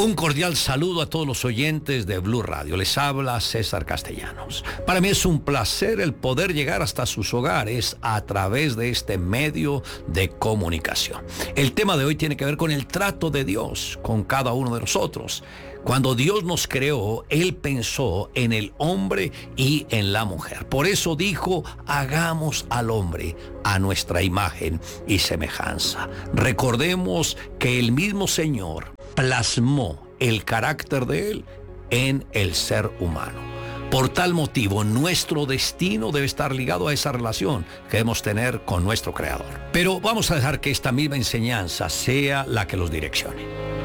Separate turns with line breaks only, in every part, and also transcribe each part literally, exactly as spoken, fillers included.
Un cordial saludo a todos los oyentes de Blue Radio. Les habla César Castellanos. Para mí es un placer el poder llegar hasta sus hogares a través de este medio de comunicación. El tema de hoy tiene que ver con el trato de Dios con cada uno de nosotros. Cuando Dios nos creó, Él pensó en el hombre y en la mujer. Por eso dijo, hagamos al hombre a nuestra imagen y semejanza. Recordemos que el mismo Señor plasmó el carácter de Él en el ser humano. Por tal motivo, nuestro destino debe estar ligado a esa relación que debemos tener con nuestro Creador. Pero vamos a dejar que esta misma enseñanza sea la que los direccione.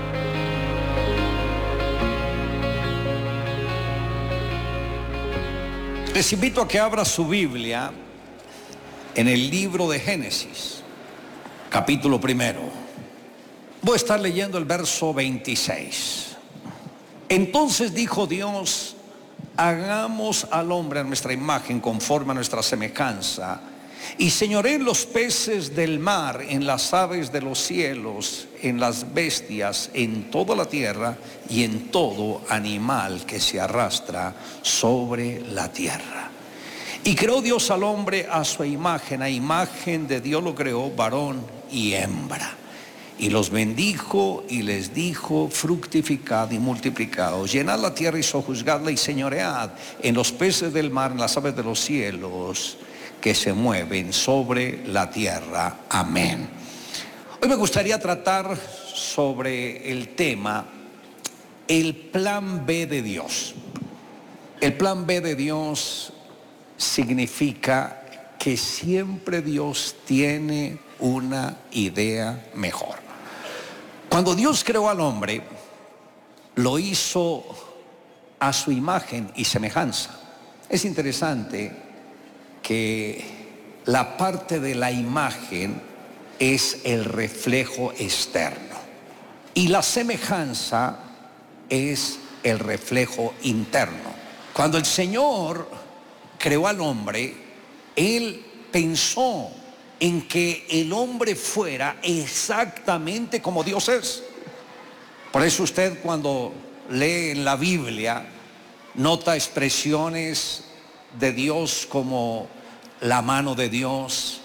Les invito a que abra su Biblia en el libro de Génesis, capítulo primero. Voy a estar leyendo el verso veintiséis. Entonces dijo Dios, hagamos al hombre a nuestra imagen conforme a nuestra semejanza, y señoreen los peces del mar, en las aves de los cielos, en las bestias, en toda la tierra y en todo animal que se arrastra sobre la tierra. Y creó Dios al hombre a su imagen, a imagen de Dios lo creó, varón y hembra. Y los bendijo y les dijo, fructificad y multiplicaos, llenad la tierra y sojuzgadla y señoread en los peces del mar, en las aves de los cielos que se mueven sobre la tierra. Amén. Hoy me gustaría tratar sobre el tema, el plan B de Dios. El plan B de Dios significa que siempre Dios tiene una idea mejor. Cuando Dios creó al hombre, lo hizo a su imagen y semejanza. Es interesante que la parte de la imagen es el reflejo externo y la semejanza es el reflejo interno. Cuando el Señor creó al hombre, Él pensó en que el hombre fuera exactamente como Dios es. Por eso usted cuando lee en la Biblia nota expresiones de Dios como la mano de Dios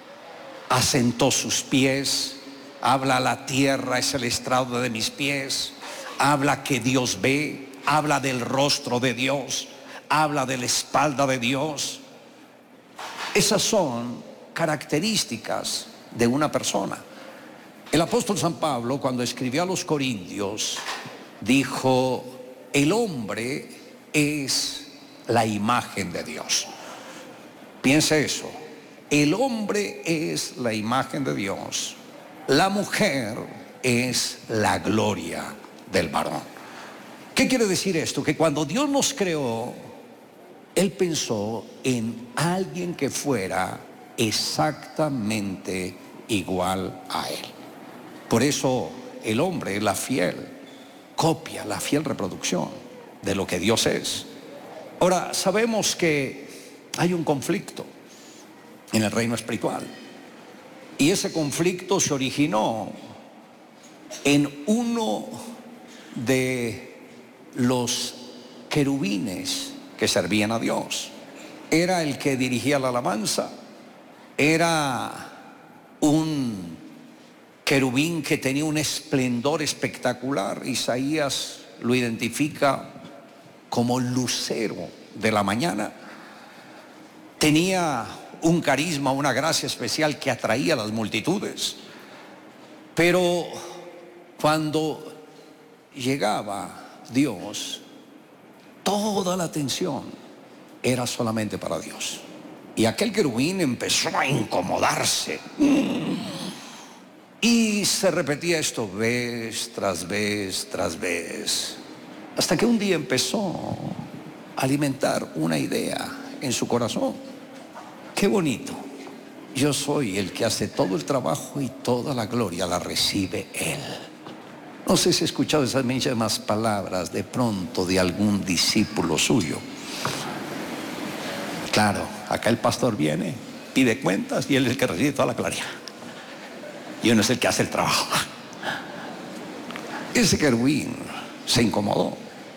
asentó sus pies, habla la tierra es el estrado de mis pies, habla que Dios ve, habla del rostro de Dios, habla de la espalda de Dios. Esas son características de una persona. El apóstol San Pablo, cuando escribió a los Corintios, dijo, el hombre es la imagen de Dios. Piense eso, el hombre es la imagen de Dios, la mujer es la gloria del varón. ¿Qué quiere decir esto? Que cuando Dios nos creó, Él pensó en alguien que fuera exactamente igual a Él. Por eso el hombre es la fiel copia, la fiel reproducción de lo que Dios es. Ahora, sabemos que hay un conflicto en el reino espiritual. Y ese conflicto se originó en uno de los querubines que servían a Dios. Era el que dirigía la alabanza. Era un querubín que tenía un esplendor espectacular. Isaías lo identifica como lucero de la mañana. Tenía un carisma, una gracia especial que atraía a las multitudes. Pero cuando llegaba Dios, toda la atención era solamente para Dios. Y aquel querubín empezó a incomodarse. Y se repetía esto vez tras vez tras vez. Hasta que un día empezó a alimentar una idea en su corazón. Qué bonito. Yo soy el que hace todo el trabajo y toda la gloria la recibe Él. No sé si he escuchado esas mismas palabras de pronto de algún discípulo suyo. Claro, acá el pastor viene, pide cuentas y él es el que recibe toda la gloria. Y uno es el que hace el trabajo. Ese querubín Se incomodó.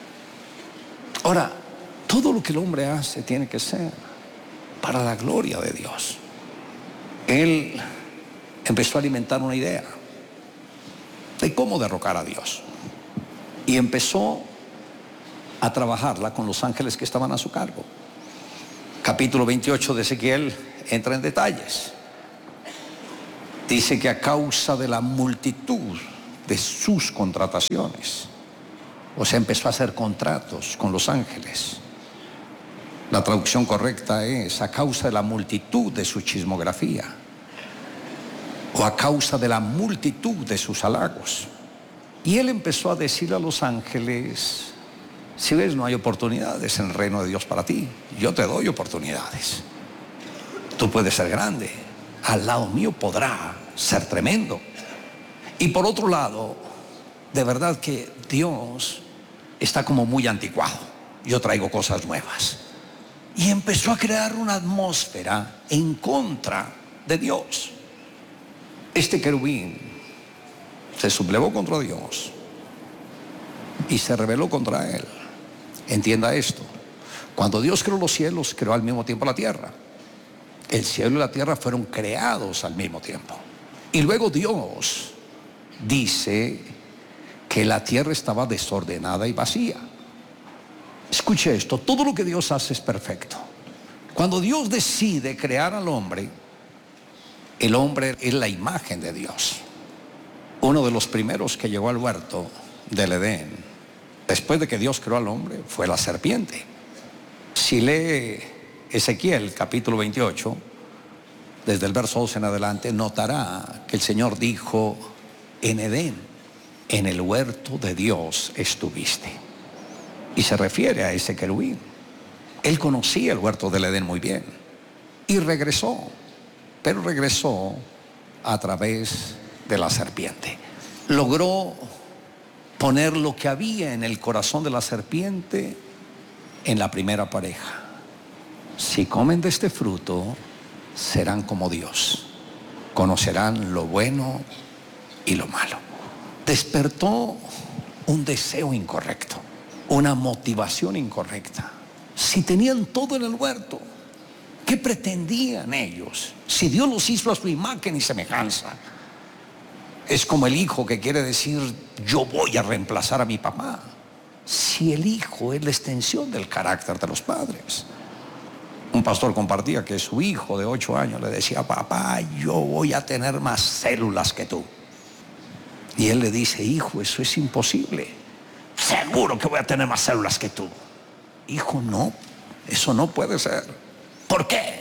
Ahora, todo lo que el hombre hace tiene que ser para la gloria de Dios. Él empezó a alimentar una idea de cómo derrocar a Dios. Y empezó a trabajarla con los ángeles que estaban a su cargo. Capítulo veintiocho de Ezequiel entra en detalles. Dice que a causa de la multitud de sus contrataciones, o sea, empezó a hacer contratos con los ángeles. La traducción correcta es a causa de la multitud de su chismografía, o a causa de la multitud de sus halagos. Y él empezó a decirle a los ángeles: si ves, no hay oportunidades en el reino de Dios para ti, yo te doy oportunidades. Tú puedes ser grande, al lado mío podrá ser tremendo. Y por otro lado, de verdad que Dios está como muy anticuado. Yo traigo cosas nuevas. Y empezó a crear una atmósfera en contra de Dios. Este querubín se sublevó contra Dios y se rebeló contra él. Entienda esto: cuando Dios creó los cielos, creó al mismo tiempo la tierra. El cielo y la tierra fueron creados al mismo tiempo. Y luego Dios dice que la tierra estaba desordenada y vacía. Escuche esto: todo lo que Dios hace es perfecto. Cuando Dios decide crear al hombre, el hombre es la imagen de Dios. Uno de los primeros que llegó al huerto del Edén, después de que Dios creó al hombre, fue la serpiente. Si lee Ezequiel capítulo veintiocho, desde el verso doce en adelante, notará que el Señor dijo: en Edén, en el huerto de Dios estuviste. Y se refiere a ese querubín. Él conocía el huerto del Edén muy bien y regresó, pero regresó a través de la serpiente. Logró poner lo que había en el corazón de la serpiente en la primera pareja: si comen de este fruto, serán como Dios, conocerán lo bueno y lo malo. Despertó un deseo incorrecto, una motivación incorrecta. Si tenían todo en el huerto, ¿qué pretendían ellos? Si Dios los hizo a su imagen y semejanza. Es como el hijo que quiere decir: yo voy a reemplazar a mi papá. Si el hijo es la extensión del carácter de los padres. Un pastor compartía que su hijo de ocho años le decía: papá, yo voy a tener más células que tú. Y él le dice: hijo, eso es imposible. Seguro que voy a tener más células que tú. Hijo, no, eso no puede ser. ¿Por qué?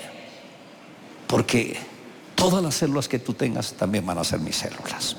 Porque todas las células que tú tengas también van a ser mis células.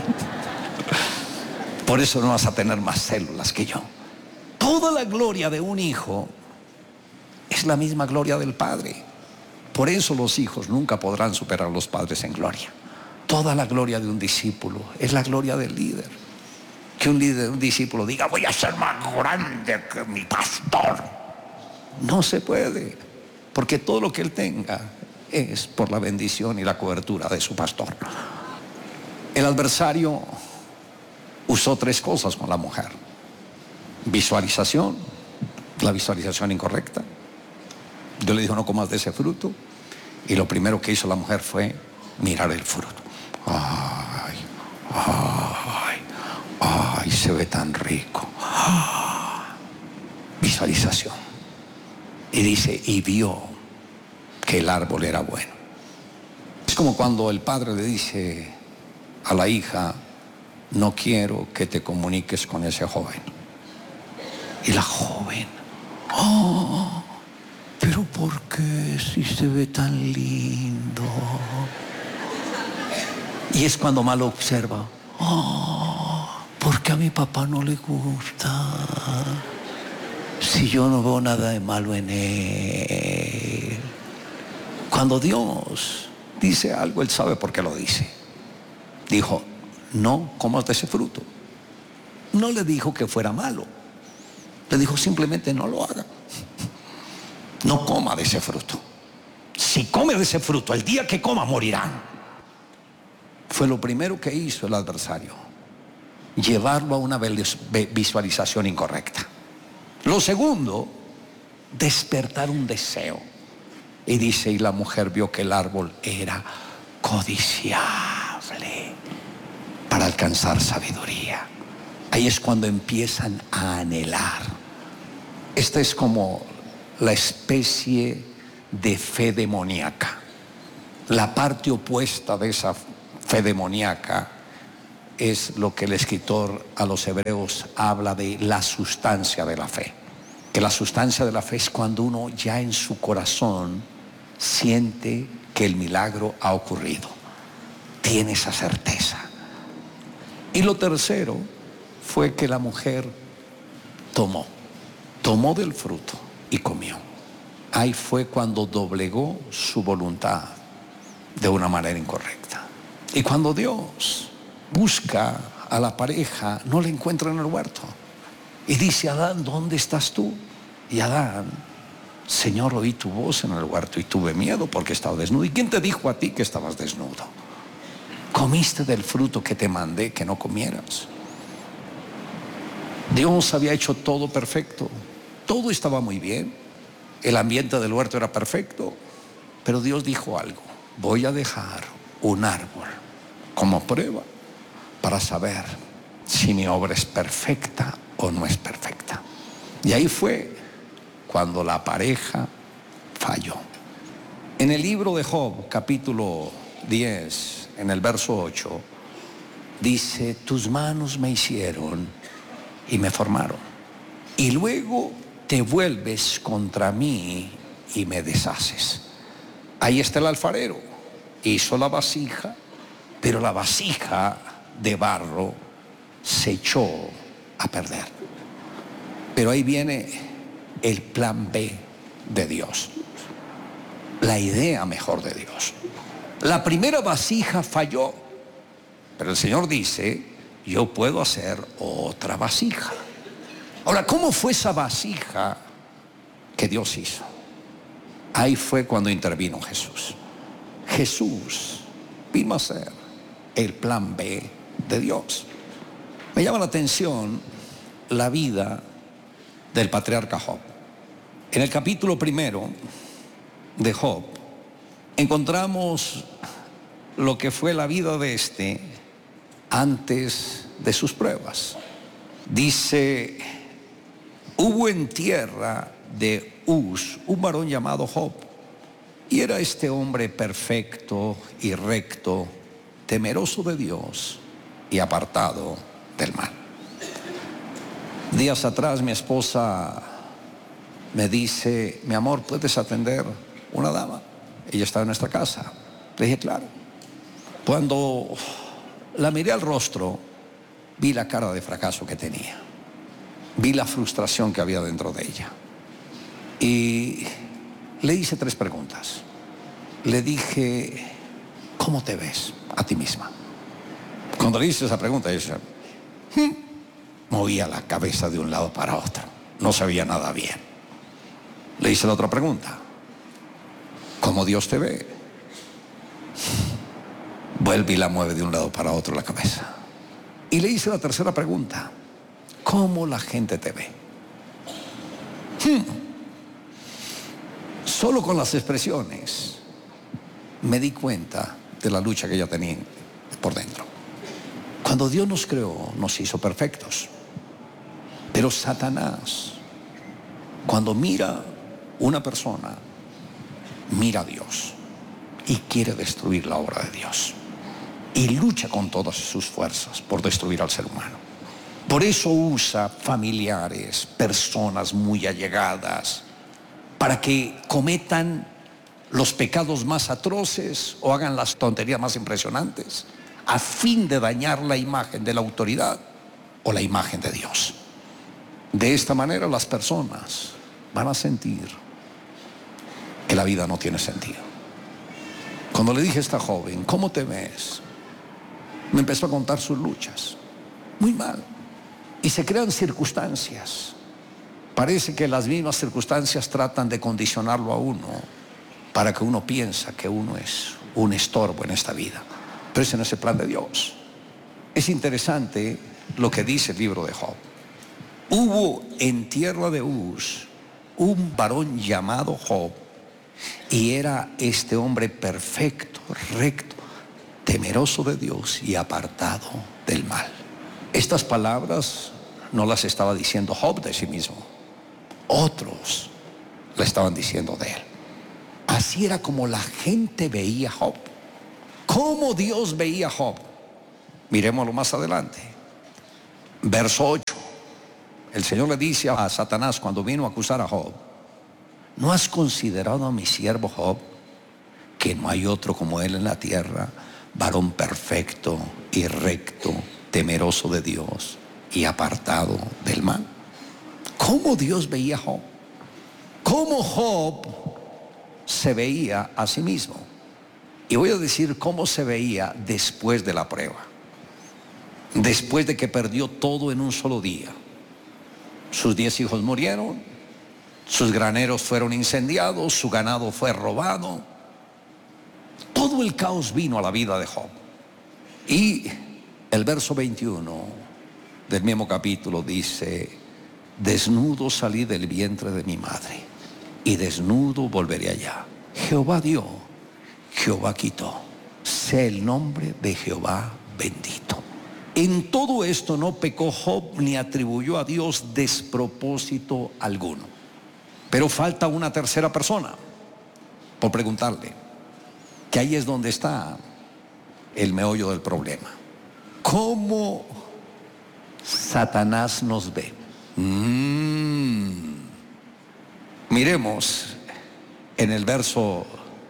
Por eso no vas a tener más células que yo. Toda la gloria de un hijo es la misma gloria del padre. Por eso los hijos nunca podrán superar a los padres en gloria. Toda la gloria de un discípulo es la gloria del líder. Que un líder, un discípulo diga: voy a ser más grande que mi pastor. No se puede, porque todo lo que él tenga es por la bendición y la cobertura de su pastor. El adversario usó tres cosas con la mujer: visualización, la visualización incorrecta. Dios le dijo: no comas de ese fruto. Y lo primero que hizo la mujer fue mirar el fruto. Ay, ay, ay, se ve tan rico. Ah, visualización. Y dice: y vio que el árbol era bueno. Es como cuando el padre le dice a la hija: no quiero que te comuniques con ese joven. Y la joven: oh, pero ¿por qué si se ve tan lindo? Y es cuando mal observa: oh, ¿por qué a mi papá no le gusta? Si yo no veo nada de malo en él. Cuando Dios dice algo, Él sabe por qué lo dice. Dijo: no comas de ese fruto. No le dijo que fuera malo. Le dijo simplemente: no lo haga. No coma de ese fruto. Si come de ese fruto, el día que coma morirán. Fue lo primero que hizo el adversario. llevarlo a una visualización incorrecta. Lo segundo, despertar un deseo. Y dice, y la mujer vio que el árbol era codiciable para alcanzar sabiduría. Ahí es cuando empiezan a anhelar. Esta es como la especie de fe demoníaca. La parte opuesta de esa fe demoníaca es lo que el escritor a los hebreos habla de la sustancia de la fe. Que la sustancia de la fe es cuando uno ya en su corazón siente que el milagro ha ocurrido. Tiene esa certeza. Y lo tercero fue que la mujer tomó, tomó del fruto y comió. Ahí fue cuando doblegó su voluntad de una manera incorrecta. Y cuando Dios busca a la pareja, no la encuentra en el huerto. Y dice, Adán, ¿dónde estás tú? Y Adán, Señor, oí tu voz en el huerto y tuve miedo porque estaba desnudo. ¿Y quién te dijo a ti que estabas desnudo? Comiste del fruto que te mandé que no comieras. Dios había hecho todo perfecto. Todo estaba muy bien. El ambiente del huerto era perfecto. Pero Dios dijo algo. Voy a dejar un árbol como prueba para saber si mi obra es perfecta o no es perfecta. Y ahí fue cuando la pareja falló. En el libro de Job, capítulo diez, en el verso ocho, dice, tus manos me hicieron y me formaron. Y luego te vuelves contra mí y me deshaces. Ahí está el alfarero. Hizo la vasija, pero la vasija de barro se echó a perder. Pero ahí viene el plan B de Dios, la idea mejor de Dios. La primera vasija falló, pero el Señor dice, yo puedo hacer otra vasija. Ahora, ¿cómo fue esa vasija que Dios hizo? Ahí fue cuando intervino Jesús. Jesús vino a ser el plan B de Dios. Me llama la atención la vida del patriarca Job. En el capítulo primero de Job encontramos lo que fue la vida de este antes de sus pruebas. Dice, hubo en tierra de Uz un varón llamado Job, y era este hombre perfecto y recto, temeroso de Dios y apartado del mal. Días atrás mi esposa me dice, mi amor, ¿puedes atender una dama? Ella estaba en nuestra casa. Le dije, claro. Cuando la miré al rostro, vi la cara de fracaso que tenía. Vi la frustración que había dentro de ella. Y le hice tres preguntas. Le dije, ¿cómo te ves a ti misma? Cuando le hice esa pregunta, ella ¿Mm? movía la cabeza de un lado para otro. No sabía nada bien. Le hice la otra pregunta. ¿Cómo Dios te ve? Vuelve y la mueve de un lado para otro la cabeza. Y le hice la tercera pregunta. ¿Cómo la gente te ve? Hmm. Solo con las expresiones me di cuenta de la lucha que ella tenía por dentro. Cuando Dios nos creó, nos hizo perfectos. Pero Satanás, cuando mira una persona, mira a Dios y quiere destruir la obra de Dios. Y lucha con todas sus fuerzas por destruir al ser humano. Por eso usa familiares, personas muy allegadas, para que cometan los pecados más atroces o hagan las tonterías más impresionantes, a fin de dañar la imagen de la autoridad o la imagen de Dios. De esta manera las personas van a sentir que la vida no tiene sentido. Cuando le dije a esta joven, ¿cómo te ves? Me empezó a contar sus luchas. Muy mal. Y se crean circunstancias. Parece que las mismas circunstancias tratan de condicionarlo a uno para que uno piensa que uno es un estorbo en esta vida. Pero ese no es el plan de Dios. Es interesante lo que dice el libro de Job. Hubo en tierra de Uz un varón llamado Job, y era este hombre perfecto, recto, temeroso de Dios y apartado del mal. Estas palabras no las estaba diciendo Job de sí mismo, otros le estaban diciendo de él. Así era como la gente veía a Job. ¿Cómo Dios veía a Job? Miremoslo más adelante. Verso ocho. El Señor le dice a Satanás cuando vino a acusar a Job: ¿no has considerado a mi siervo Job, que no hay otro como él en la tierra, varón perfecto y recto, temeroso de Dios y apartado del mal? ¿Cómo Dios veía a Job? ¿Cómo Job se veía a sí mismo? Y voy a decir cómo se veía después de la prueba, después de que perdió todo en un solo día. Sus diez hijos murieron, sus graneros fueron incendiados, su ganado fue robado. Todo el caos vino a la vida de Job. Y el verso veintiuno del mismo capítulo dice: desnudo salí del vientre de mi madre, y desnudo volveré allá. Jehová dio, Jehová quitó, sea el nombre de Jehová bendito. En todo esto no pecó Job ni atribuyó a Dios despropósito alguno. Pero falta una tercera persona por preguntarle, que ahí es donde está el meollo del problema. ¿Cómo Satanás nos ve? Mm. Miremos en el verso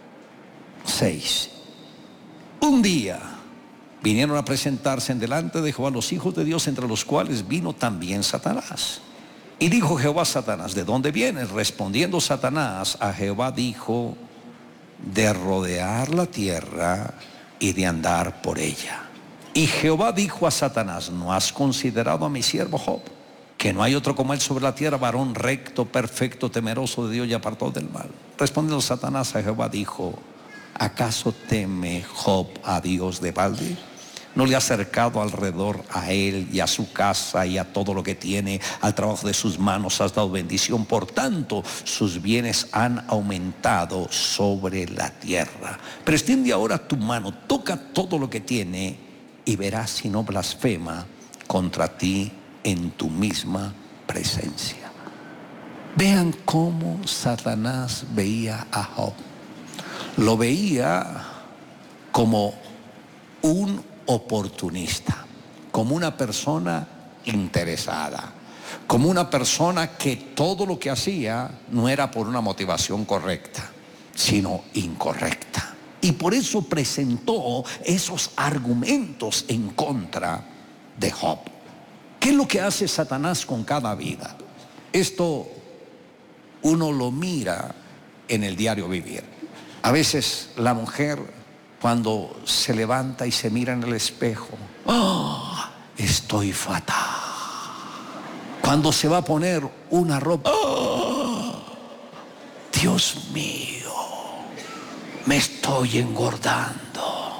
seis. Un día vinieron a presentarse en delante de Jehová los hijos de Dios, entre los cuales vino también Satanás. Y dijo Jehová a Satanás: ¿de dónde vienes? Respondiendo Satanás a Jehová dijo: de rodear la tierra y de andar por ella. Y Jehová dijo a Satanás: ¿no has considerado a mi siervo Job, que no hay otro como él sobre la tierra, varón recto, perfecto, temeroso de Dios y apartado del mal? Respondiendo Satanás a Jehová dijo: ¿acaso teme Job a Dios de balde? ¿No le ha acercado alrededor a él y a su casa y a todo lo que tiene? Al trabajo de sus manos has dado bendición, por tanto sus bienes han aumentado sobre la tierra. Pero extiende ahora tu mano, toca todo lo que tiene, y verás si no blasfema contra ti en tu misma presencia. Vean cómo Satanás veía a Job. Lo veía como un oportunista, como una persona interesada, como una persona que todo lo que hacía no era por una motivación correcta, sino incorrecta. Y por eso presentó esos argumentos en contra de Job. ¿Qué es lo que hace Satanás con cada vida? Esto uno lo mira en el diario vivir. A veces la mujer, cuando se levanta y se mira en el espejo, ¡oh, estoy fatal! Cuando se va a poner una ropa, ¡oh, Dios mío, me estoy engordando!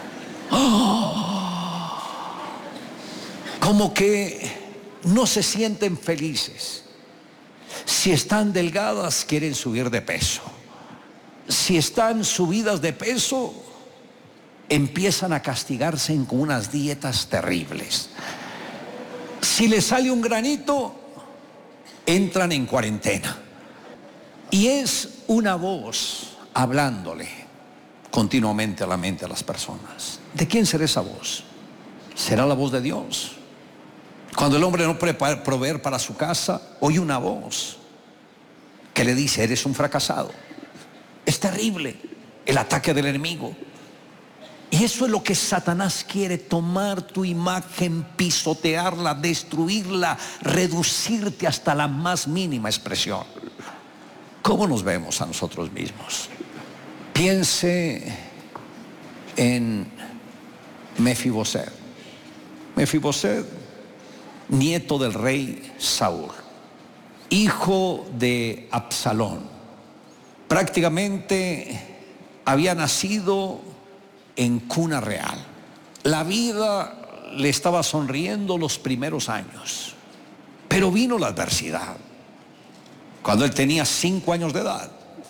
¡Oh! Como que no se sienten felices. Si están delgadas, quieren subir de peso. Si están subidas de peso, empiezan a castigarse con unas dietas terribles. Si les sale un granito, entran en cuarentena. Y es una voz hablándole continuamente a la mente a las personas. ¿De quién será esa voz? ¿Será la voz de Dios? Cuando el hombre no puede proveer para su casa, oye una voz que le dice: eres un fracasado. Es terrible el ataque del enemigo. Y eso es lo que Satanás quiere: tomar tu imagen, pisotearla, destruirla, reducirte hasta la más mínima expresión. ¿Cómo nos vemos a nosotros mismos? Piense en Mefiboset. Mefiboset, nieto del rey Saúl, hijo de Absalón. Prácticamente había nacido en cuna real. La vida le estaba sonriendo los primeros años, pero vino la adversidad. Cuando él tenía cinco años de edad,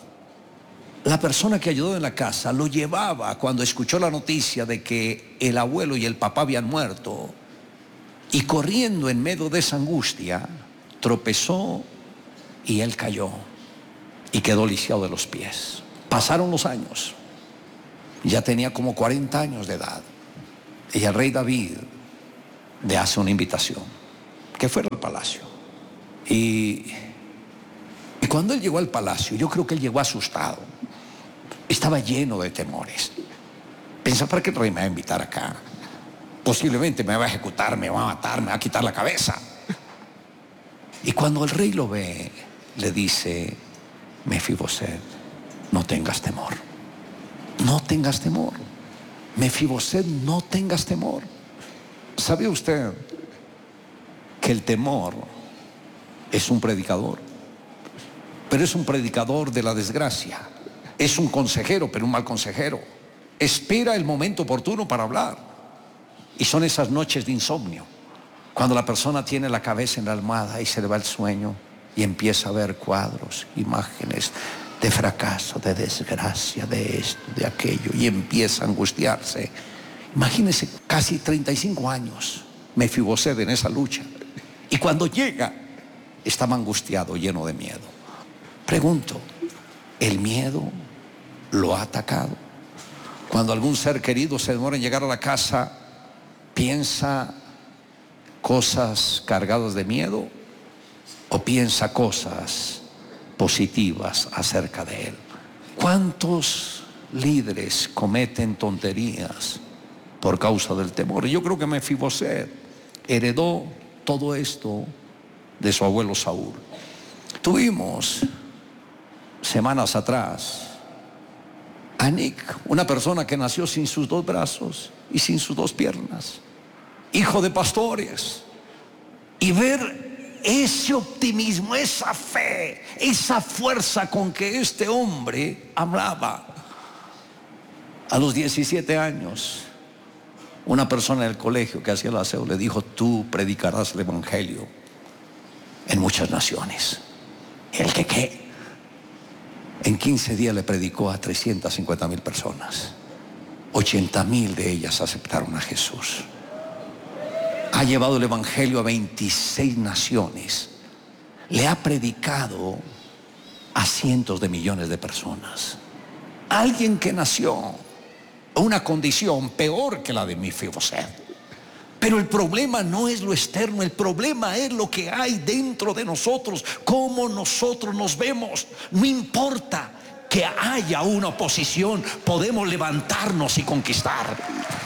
la persona que ayudó en la casa lo llevaba cuando escuchó la noticia de que el abuelo y el papá habían muerto, y corriendo en medio de esa angustia, tropezó y él cayó y quedó lisiado de los pies. Pasaron los años, ya tenía como cuarenta años de edad, y el rey David le hace una invitación que fuera al palacio. Y, y cuando él llegó al palacio, yo creo que él llegó asustado, estaba lleno de temores. Pensaba, ¿para qué el rey me va a invitar acá? Posiblemente me va a ejecutar, me va a matar, me va a quitar la cabeza. Y cuando el rey lo ve, le dice: Mefiboset, no tengas temor, no tengas temor. Mefiboset, no tengas temor. ¿Sabe usted que el temor es un predicador? Pero es un predicador de la desgracia. Es un consejero, pero un mal consejero. Espera el momento oportuno para hablar. Y son esas noches de insomnio, cuando la persona tiene la cabeza en la almohada y se le va el sueño y empieza a ver cuadros, imágenes de fracaso, de desgracia, de esto, de aquello, y empieza a angustiarse. Imagínense, casi treinta y cinco años Mefiboset en esa lucha, y cuando llega estaba angustiado, lleno de miedo. Pregunto, ¿el miedo lo ha atacado? Cuando algún ser querido se demora en llegar a la casa, ¿piensa cosas cargadas de miedo o piensa cosas positivas acerca de él? ¿Cuántos líderes cometen tonterías por causa del temor? Yo creo que Mefiboset heredó todo esto de su abuelo Saúl. Tuvimos semanas atrás a Nick, una persona que nació sin sus dos brazos y sin sus dos piernas, hijo de pastores, y ver ese optimismo, esa fe, esa fuerza con que este hombre hablaba. A los diecisiete años, una persona del colegio que hacía el aseo le dijo: tú predicarás el evangelio en muchas naciones. ¿El que qué? En quince días le predicó a trescientas cincuenta mil personas. ochenta mil de ellas aceptaron a Jesús. Ha llevado el evangelio a veintiséis naciones. Le ha predicado a cientos de millones de personas. Alguien que nació en una condición peor que la de Mefiboset. Pero el problema no es lo externo, el problema es lo que hay dentro de nosotros, cómo nosotros nos vemos. No importa que haya una oposición, podemos levantarnos y conquistar.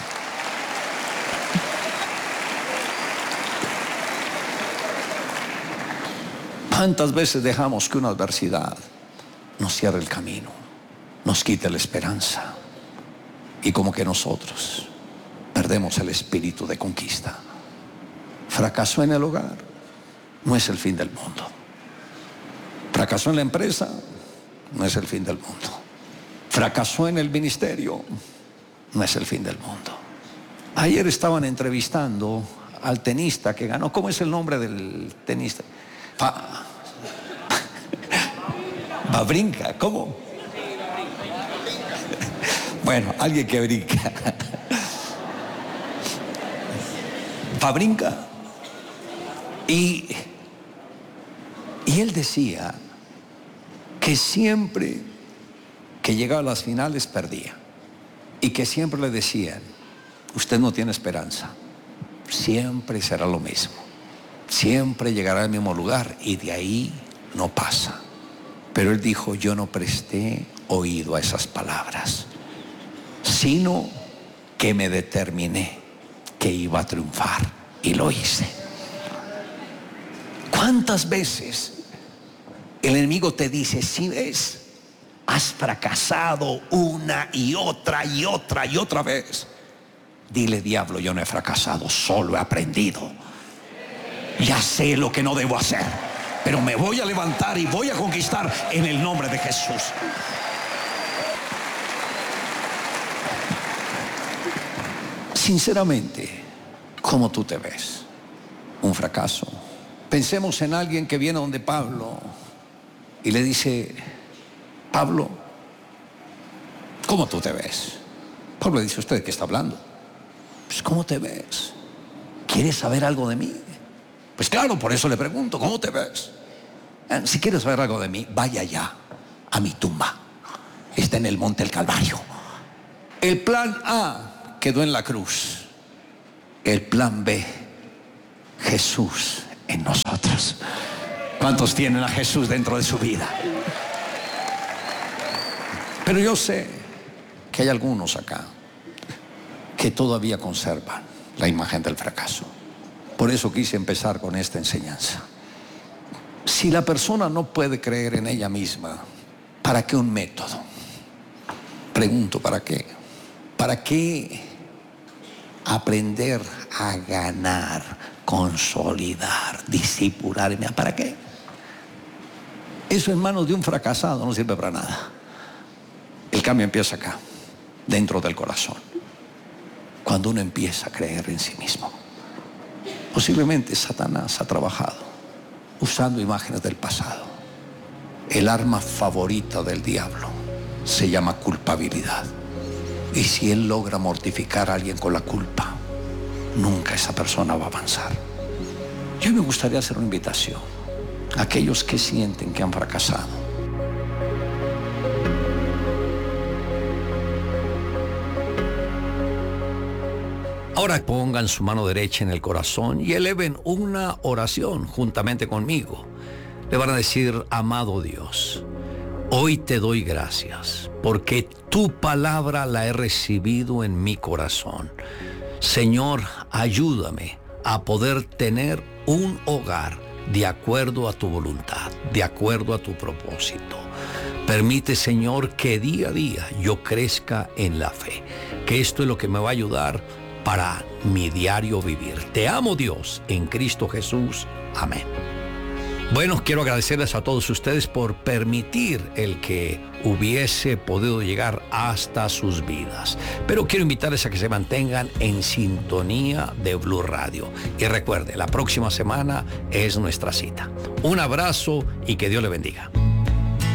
¿Cuántas veces dejamos que una adversidad nos cierre el camino, nos quite la esperanza, y como que nosotros perdemos el espíritu de conquista? Fracasó en el hogar, no es el fin del mundo. Fracasó en la empresa, no es el fin del mundo. Fracasó en el ministerio, no es el fin del mundo. Ayer estaban entrevistando al tenista que ganó. ¿Cómo es el nombre del tenista? Pa... Babrinka, ¿cómo? Bueno, alguien que brinca. Babrinka. Y, y él decía que siempre que llegaba a las finales perdía, y que siempre le decían: usted no tiene esperanza, siempre será lo mismo, siempre llegará al mismo lugar y de ahí no pasa. Pero él dijo: yo no presté oído a esas palabras, sino que me determiné que iba a triunfar y lo hice. ¿Cuántas veces el enemigo te dice: si ves, has fracasado una y otra y otra y otra vez? Dile: diablo, yo no he fracasado, solo he aprendido. Ya sé lo que no debo hacer, pero me voy a levantar y voy a conquistar en el nombre de Jesús. Sinceramente, ¿Cómo tú te ves? Un fracaso. Pensemos en alguien que viene donde Pablo y le dice: Pablo, ¿cómo tú te ves? Pablo le dice: ¿usted de qué está hablando? Pues, ¿cómo te ves? ¿Quieres saber algo de mí? Pues claro, por eso le pregunto, ¿cómo te ves? Eh, si quieres saber algo de mí, vaya ya a mi tumba. Está en el monte del Calvario. El plan A quedó en la cruz. El plan B, Jesús en nosotros. ¿Cuántos tienen a Jesús dentro de su vida? Pero yo sé que hay algunos acá que todavía conservan la imagen del fracaso. Por eso quise empezar con esta enseñanza. Si la persona no puede creer en ella misma, ¿para qué un método? Pregunto, ¿para qué? ¿Para qué aprender a ganar, consolidar, discipularme? ¿Para qué? Eso en manos de un fracasado no sirve para nada. El cambio empieza acá, dentro del corazón, cuando uno empieza a creer en sí mismo. Posiblemente Satanás ha trabajado usando imágenes del pasado. El arma favorita del diablo se llama culpabilidad. Y si él logra mortificar a alguien con la culpa, nunca esa persona va a avanzar. Yo me gustaría hacer una invitación a aquellos que sienten que han fracasado. Ahora pongan su mano derecha en el corazón y eleven una oración juntamente conmigo. Le van a decir: amado Dios, hoy te doy gracias porque tu palabra la he recibido en mi corazón. Señor, ayúdame a poder tener un hogar de acuerdo a tu voluntad, de acuerdo a tu propósito. Permite, Señor, que día a día yo crezca en la fe, que esto es lo que me va a ayudar para mi diario vivir. Te amo, Dios, en Cristo Jesús. Amén. Bueno, quiero agradecerles a todos ustedes por permitir el que hubiese podido llegar hasta sus vidas. Pero quiero invitarles a que se mantengan en sintonía de Blue Radio. Y recuerde, la próxima semana es nuestra cita. Un abrazo y que Dios le bendiga.